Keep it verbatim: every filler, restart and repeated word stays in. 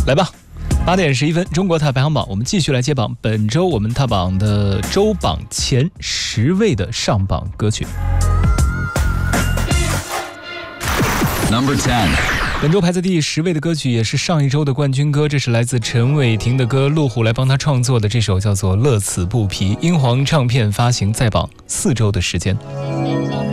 来吧，八点十一分，中国踏排行榜，我们继续来揭榜本周我们踏榜的周榜前十位的上榜歌曲。 Number ten， 本周排在第十位的歌曲也是上一周的冠军歌，这是来自陈伟霆的歌，陆虎来帮他创作的，这首叫做《乐此不疲》，英皇唱片发行在榜四周的时间。